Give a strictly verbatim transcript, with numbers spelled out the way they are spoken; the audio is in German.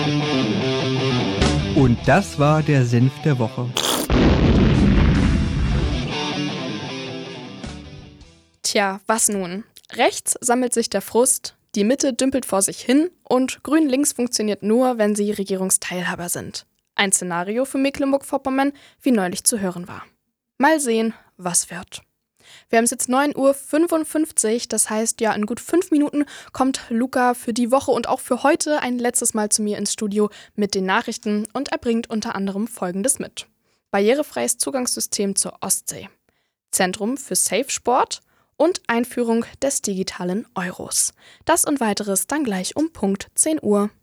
Und das war der Senf der Woche. Tja, was nun? Rechts sammelt sich der Frust, die Mitte dümpelt vor sich hin und Grün-Links funktioniert nur, wenn sie Regierungsteilhaber sind. Ein Szenario für Mecklenburg-Vorpommern, wie neulich zu hören war. Mal sehen, was wird. Wir haben es jetzt neun Uhr fünfundfünfzig, das heißt, ja, in gut fünf Minuten kommt Luca für die Woche und auch für heute ein letztes Mal zu mir ins Studio mit den Nachrichten und er bringt unter anderem Folgendes mit. Barrierefreies Zugangssystem zur Ostsee, Zentrum für Safe Sport und Einführung des digitalen Euros. Das und weiteres dann gleich um Punkt zehn Uhr.